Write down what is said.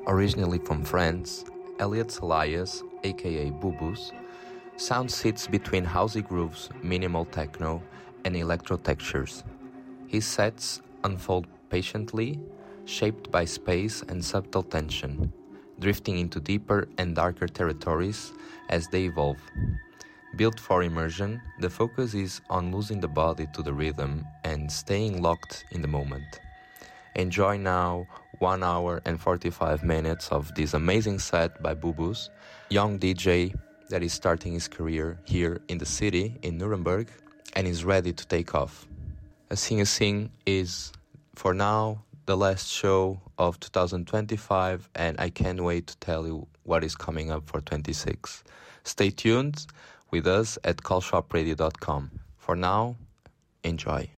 Originally from France, Elliot Elias, aka Bubus, sound sits between housey grooves, minimal techno, and electro textures. His sets unfold patiently, shaped by space and subtle tension, drifting into deeper and darker territories as they evolve. Built for immersion, the focus is on losing the body to the rhythm and staying locked in the moment. Enjoy now 1 hour and 45 minutes of this amazing set by Bubus, young DJ that is starting his career here in the city, in Nuremberg, and is ready to take off. A Sing is, for now, the last show of 2025, and I can't wait to tell you what is coming up for 26. Stay tuned with us at callshopradio.com. For now, enjoy.